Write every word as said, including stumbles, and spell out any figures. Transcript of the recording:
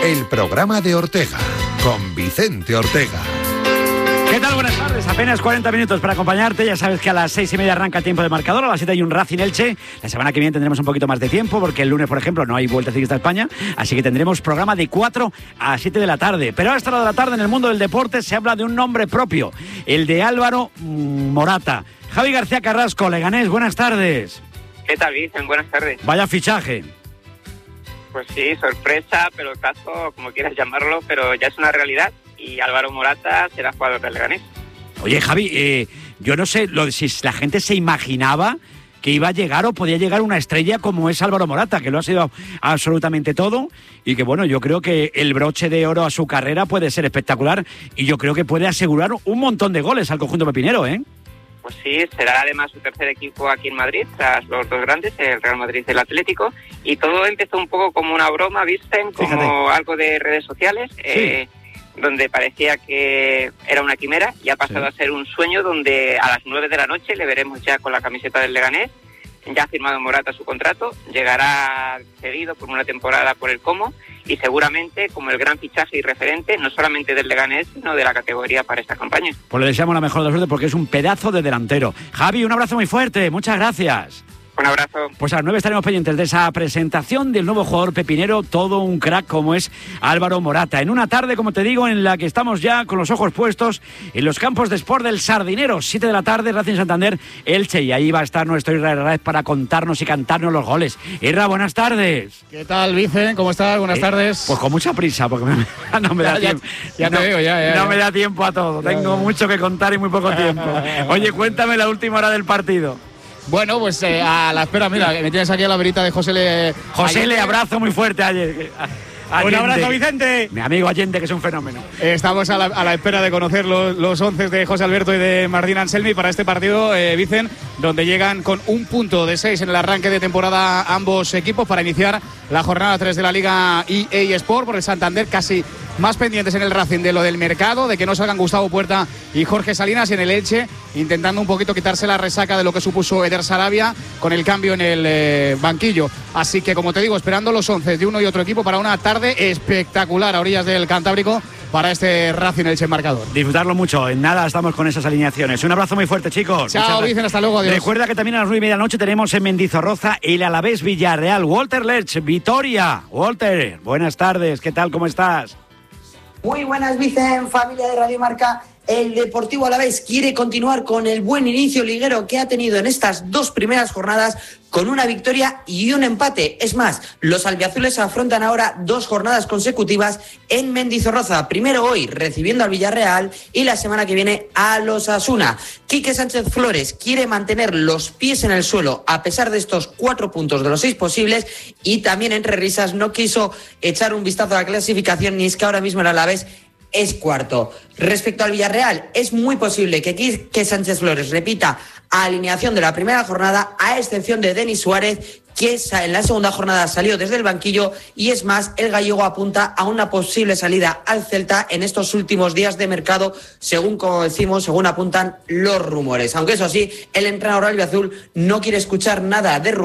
el programa de Ortega, con Vicente Ortega. ¿Qué tal? Buenas tardes. Apenas cuarenta minutos para acompañarte. Ya sabes que a las seis y media arranca tiempo de marcador. A las siete hay un Racing Elche. La semana que viene tendremos un poquito más de tiempo porque el lunes, por ejemplo, no hay Vuelta Ciclista a España. Así que tendremos programa de cuatro a siete de la tarde. Pero a esta hora de la tarde en el mundo del deporte se habla de un nombre propio. El de Álvaro Morata. Javi García Carrasco, Leganés. Buenas tardes. ¿Qué tal, Vicen? Buenas tardes. Vaya fichaje. Pues sí, sorpresa, pero el caso, como quieras llamarlo, pero ya es una realidad. Y Álvaro Morata será jugador del Leganés. Oye, Javi, eh, yo no sé lo, si la gente se imaginaba que iba a llegar o podía llegar una estrella como es Álvaro Morata, que lo ha sido absolutamente todo y que, bueno, yo creo que el broche de oro a su carrera puede ser espectacular y yo creo que puede asegurar un montón de goles al conjunto pepinero, ¿eh? Pues sí, será además su tercer equipo aquí en Madrid, tras los dos grandes, el Real Madrid y el Atlético, y todo empezó un poco como una broma, ¿visten? Como Fíjate. algo de redes sociales, sí. eh, donde parecía que era una quimera y ha pasado sí. a ser un sueño donde a las nueve de la noche le veremos ya con la camiseta del Leganés. Ya ha firmado Morata su contrato, llegará cedido por una temporada por el Como y seguramente como el gran fichaje y referente no solamente del Leganés sino de la categoría para esta campaña. Pues le deseamos la mejor de la suerte porque es un pedazo de delantero. Javi, un abrazo muy fuerte, muchas gracias. Un abrazo. Pues a las nueve estaremos pendientes de esa presentación del nuevo jugador pepinero, todo un crack como es Álvaro Morata. En una tarde, como te digo, en la que estamos ya con los ojos puestos en los campos de Sport del Sardinero. siete de la tarde, Racing Santander, Elche. Y ahí va a estar nuestro Israel Raez para contarnos y cantarnos los goles. Irra, buenas tardes. ¿Qué tal, Vicen? ¿Cómo estás? Buenas eh, tardes. Pues con mucha prisa, porque me, no me da ya, tiempo. Ya, ya no, te veo, ya, ya. No ya. me da tiempo a todo. Ya, Tengo ya. mucho que contar y muy poco tiempo. Oye, cuéntame la última hora del partido. Bueno, pues eh, a la espera, mira, me tienes aquí a la verita de José Le... José Allende. Le, abrazo muy fuerte ayer. Un abrazo, Vicente. Mi amigo Allende, que es un fenómeno. Estamos a la, a la espera de conocer los, los once de José Alberto y de Martín Anselmi para este partido, eh, Vicen, donde llegan con un punto de seis en el arranque de temporada ambos equipos para iniciar la jornada tres de la Liga E A Sport. Por el Santander casi más pendientes en el Racing de lo del mercado, de que no salgan Gustavo Puerta y Jorge Salinas, y en el Elche intentando un poquito quitarse la resaca de lo que supuso Eder Sarabia con el cambio en el eh, banquillo. Así que, como te digo, esperando los once de uno y otro equipo para una tarde espectacular a orillas del Cantábrico para este Racing Elche marcador. Disfrutarlo mucho. En nada estamos con esas alineaciones. Un abrazo muy fuerte, chicos. Chao, Vicen, hasta luego. Adiós. Recuerda que también a las nueve y media de la noche tenemos en Mendizorroza el Alavés Villarreal. Walter Lerch, Vitoria. Walter, buenas tardes. ¿Qué tal? ¿Cómo estás? Muy buenas, Vicen, familia de Radio Marca. El Deportivo Alavés quiere continuar con el buen inicio liguero que ha tenido en estas dos primeras jornadas con una victoria y un empate. Es más, los albiazules afrontan ahora dos jornadas consecutivas en Mendizorroza. Primero hoy recibiendo al Villarreal y la semana que viene a los Osasuna. Quique Sánchez Flores quiere mantener los pies en el suelo a pesar de estos cuatro puntos de los seis posibles y también entre risas no quiso echar un vistazo a la clasificación ni es que ahora mismo el Alavés es cuarto. Respecto al Villarreal, es muy posible que Quique Sánchez Flores repita alineación de la primera jornada, a excepción de Denis Suárez, que en la segunda jornada salió desde el banquillo, y es más, el gallego apunta a una posible salida al Celta en estos últimos días de mercado, según como decimos, según apuntan los rumores. Aunque eso sí, el entrenador albiazul no quiere escuchar nada de rumores.